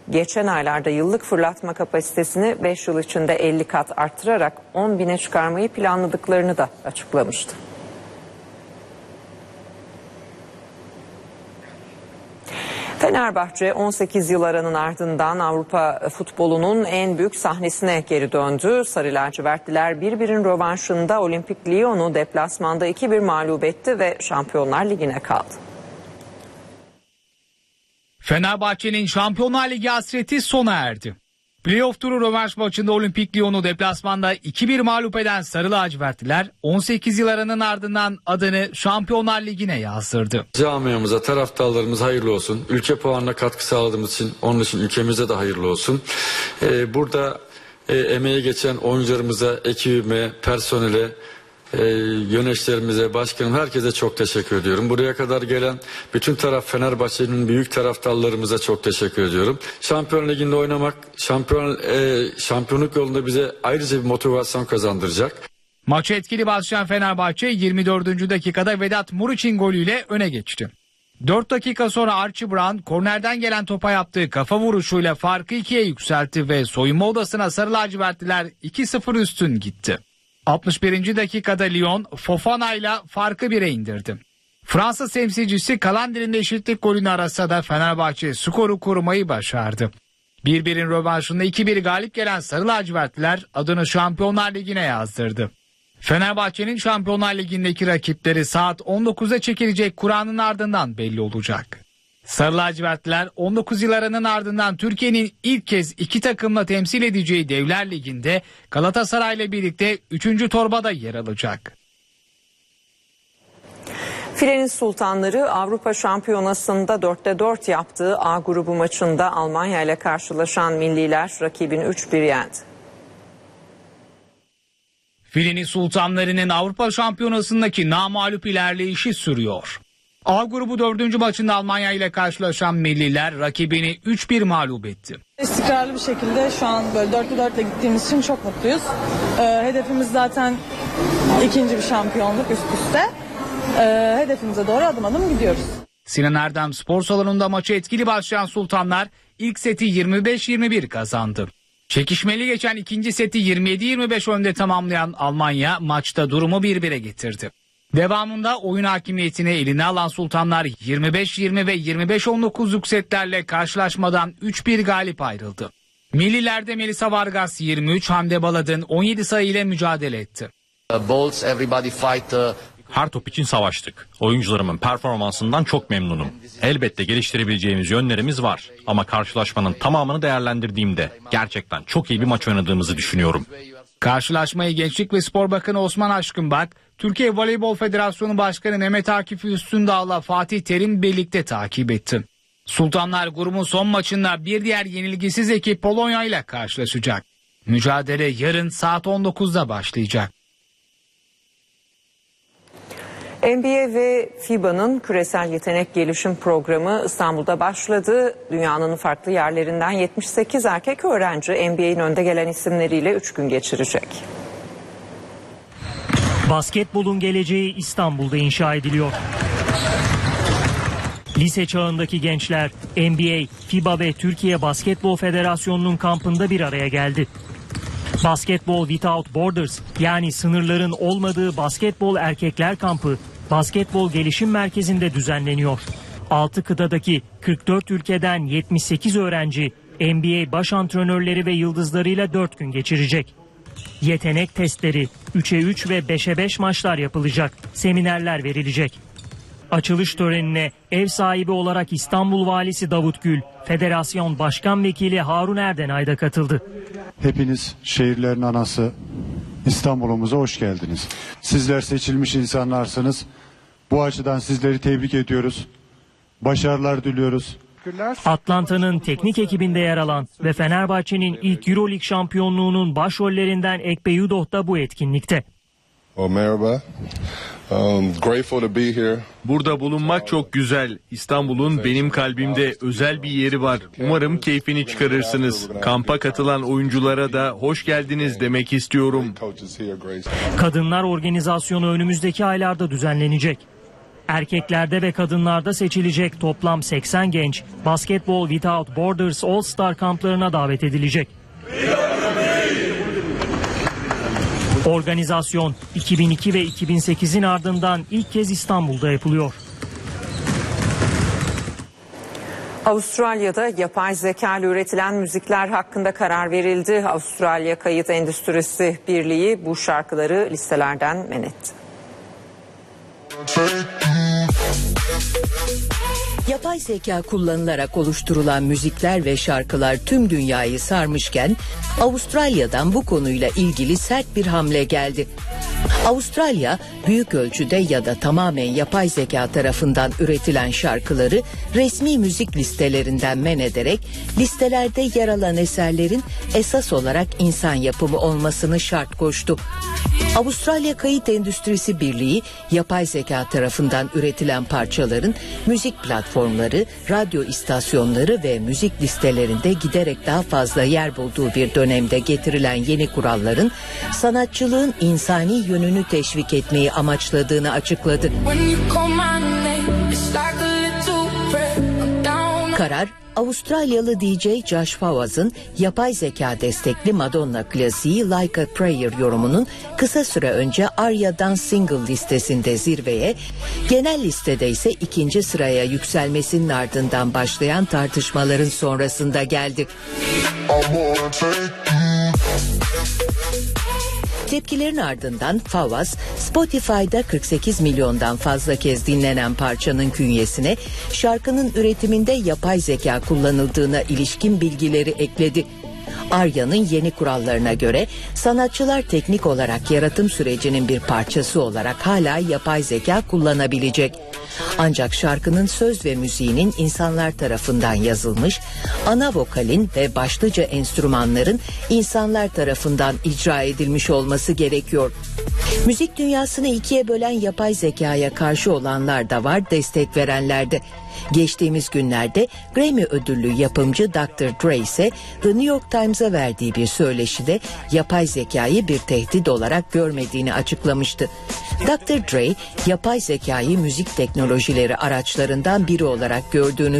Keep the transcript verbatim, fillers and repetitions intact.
geçen aylarda yıllık fırlatma kapasitesini beş yıl içinde elli kat arttırarak on bine çıkarmayı planladıklarını da açıklamıştı. Fenerbahçe on sekiz yıl aranın ardından Avrupa futbolunun en büyük sahnesine geri döndü. Sarı lacivertliler bir birin rövanşında Olimpik Lyon'u deplasmanda iki bir mağlup etti ve Şampiyonlar Ligi'ne kaldı. Fenerbahçe'nin Şampiyonlar Ligi hasreti sona erdi. Playoff turu rövanş maçında Olimpik Lyon'u deplasmanda iki bir mağlup eden Sarı lacivertliler on sekiz yıl aranın ardından adını Şampiyonlar Ligi'ne yazdırdı. Camiamıza, taraftarlarımıza hayırlı olsun. Ülke puanına katkı sağladığımız için onun için ülkemize de hayırlı olsun. Ee, burada e, emeği geçen oyuncularımıza, ekibime, personele, e, yöneticilerimize, başkanım, herkese çok teşekkür ediyorum. Buraya kadar gelen bütün taraf Fenerbahçe'nin büyük taraftarlarımıza çok teşekkür ediyorum. Şampiyon Ligi'nde oynamak, şampiyon e, şampiyonluk yolunda bize ayrıca bir motivasyon kazandıracak. Maçı etkili başlayan Fenerbahçe yirmi dördüncü dakikada Vedat Muriç'in golüyle öne geçti. dört dakika sonra Archie Brown kornerden gelen topa yaptığı kafa vuruşuyla farkı ikiye yükseltti ve soyunma odasına Sarı lacivertliler iki sıfır üstün gitti. altmış birinci dakikada Lyon Fofana ile farkı bire indirdi. Fransa temsilcisi Kalander'in eşitlik golünü arasa da Fenerbahçe skoru korumayı başardı. bir birin rövanşında iki bir galip gelen Sarı lacivertliler adını Şampiyonlar Ligi'ne yazdırdı. Fenerbahçe'nin Şampiyonlar Ligi'ndeki rakipleri saat on dokuza çekilecek Kur'an'ın ardından belli olacak. Sarı lacivertliler on dokuz yıl aranın ardından Türkiye'nin ilk kez iki takımla temsil edeceği Devler Ligi'nde Galatasaray'la birlikte üçüncü torbada yer alacak. Filenin Sultanları Avrupa Şampiyonası'nda dörtte dört yaptığı A grubu maçında Almanya ile karşılaşan milliler rakibini üç bir yendi. Filenin Sultanları'nın Avrupa Şampiyonası'ndaki namağlup ilerleyişi sürüyor. A grubu dördüncü maçında Almanya ile karşılaşan milliler rakibini üç bir mağlup etti. İstikrarlı bir şekilde şu an böyle dörtte dörtle gittiğimiz için çok mutluyuz. Ee, hedefimiz zaten ikinci bir şampiyonluk üst üste. Ee, hedefimize doğru adım adım gidiyoruz. Sinan Erdem Spor Salonu'nda maçı etkili başlayan Sultanlar ilk seti yirmi beş yirmi bir kazandı. Çekişmeli geçen ikinci seti yirmi yedi yirmi beş önde tamamlayan Almanya maçta durumu bir bire getirdi. Devamında oyun hakimiyetini eline alan Sultanlar yirmi beş yirmi ve yirmi beş on dokuzluk setlerle karşılaşmadan üç bir galip ayrıldı. Millilerde Melisa Vargas yirmi üç, Hande Baladın on yedi sayı ile mücadele etti. Her top için savaştık. Oyuncularımın performansından çok memnunum. Elbette geliştirebileceğimiz yönlerimiz var. Ama karşılaşmanın tamamını değerlendirdiğimde gerçekten çok iyi bir maç oynadığımızı düşünüyorum. Karşılaşmayı Gençlik ve Spor Bakanı Osman Aşkınbak, Türkiye Voleybol Federasyonu Başkanı Mehmet Akif Üstündağ'la Fatih Terim birlikte takip etti. Sultanlar grubun son maçında bir diğer yenilgisiz ekip Polonya ile karşılaşacak. Mücadele yarın saat on dokuzda başlayacak. N B A ve FIBA'nın küresel yetenek gelişim programı İstanbul'da başladı. Dünyanın farklı yerlerinden yetmiş sekiz erkek öğrenci N B A'in önde gelen isimleriyle üç gün geçirecek. Basketbolun geleceği İstanbul'da inşa ediliyor. Lise çağındaki gençler N B A, FIBA ve Türkiye Basketbol Federasyonu'nun kampında bir araya geldi. Basketball Without Borders, yani sınırların olmadığı basketbol erkekler kampı Basketbol Gelişim Merkezi'nde düzenleniyor. altı kıtadaki kırk dört ülkeden yetmiş sekiz öğrenci N B A baş antrenörleri ve yıldızlarıyla dört gün geçirecek. Yetenek testleri, üçe üç ve beşe beş maçlar yapılacak, seminerler verilecek. Açılış törenine ev sahibi olarak İstanbul Valisi Davut Gül, Federasyon Başkan Vekili Harun Erdenay da katıldı. Hepiniz şehirlerin anası İstanbul'umuza hoş geldiniz. Sizler seçilmiş insanlarsınız. Bu açıdan sizleri tebrik ediyoruz. Başarılar diliyoruz. Atlanta'nın teknik ekibinde yer alan ve Fenerbahçe'nin ilk Euroleague şampiyonluğunun başrollerinden Ekpe Udoh da bu etkinlikte. Oh, merhaba. Um, grateful to be here. Burada bulunmak çok güzel. İstanbul'un benim kalbimde özel bir yeri var. Umarım keyfini çıkarırsınız. Kampa katılan oyunculara da hoş geldiniz demek istiyorum. Kadınlar organizasyonu önümüzdeki aylarda düzenlenecek. Erkeklerde ve kadınlarda seçilecek toplam seksen genç Basketball Without Borders All Star kamplarına davet edilecek. Organizasyon iki bin iki ve iki bin sekizin ardından ilk kez İstanbul'da yapılıyor. Avustralya'da yapay zeka ile üretilen müzikler hakkında karar verildi. Avustralya Kayıt Endüstrisi Birliği bu şarkıları listelerden men etti. Yapay zeka kullanılarak oluşturulan müzikler ve şarkılar tüm dünyayı sarmışken Avustralya'dan bu konuyla ilgili sert bir hamle geldi. Avustralya büyük ölçüde ya da tamamen yapay zeka tarafından üretilen şarkıları resmi müzik listelerinden men ederek listelerde yer alan eserlerin esas olarak insan yapımı olmasını şart koştu. Avustralya Kayıt Endüstrisi Birliği, yapay zeka tarafından üretilen parçaların müzik platformları, radyo istasyonları ve müzik listelerinde giderek daha fazla yer bulduğu bir dönemde getirilen yeni kuralların sanatçılığın insani yönünü teşvik etmeyi amaçladığını açıkladı. Karar, Avustralyalı D J Josh Fawaz'ın yapay zeka destekli Madonna klasiği Like a Prayer yorumunun kısa süre önce Arya Dance Single listesinde zirveye, genel listede ise ikinci sıraya yükselmesinin ardından başlayan tartışmaların sonrasında geldi. Tepkilerin ardından Fawaz, Spotify'da kırk sekiz milyondan fazla kez dinlenen parçanın künyesine şarkının üretiminde yapay zeka kullanıldığına ilişkin bilgileri ekledi. Arya'nın yeni kurallarına göre sanatçılar teknik olarak yaratım sürecinin bir parçası olarak hala yapay zeka kullanabilecek. Ancak şarkının söz ve müziğinin insanlar tarafından yazılmış, ana vokalin ve başlıca enstrümanların insanlar tarafından icra edilmiş olması gerekiyor. Müzik dünyasını ikiye bölen yapay zekaya karşı olanlar da var, destek verenler de. Geçtiğimiz günlerde Grammy ödüllü yapımcı doktor Dre ise The New York Times'a verdiği bir söyleşide yapay zekayı bir tehdit olarak görmediğini açıklamıştı. doktor Dre, yapay zekayı müzik teknolojileri araçlarından biri olarak gördüğünü